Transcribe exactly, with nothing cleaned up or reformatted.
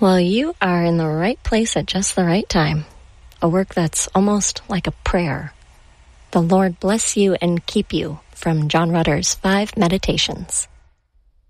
Well, you are in the right place at just the right time. A work that's almost like a prayer. The Lord bless you and keep you, from John Rutter's Five Meditations.